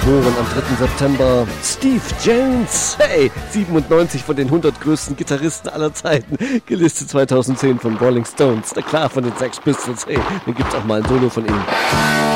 Geboren am 3. September. Steve Jones, hey, 97 von den 100 größten Gitarristen aller Zeiten. Gelistet 2010 von Rolling Stones. Na klar, von den Sex Pistols, hey, dann gibt's auch mal ein Solo von ihm.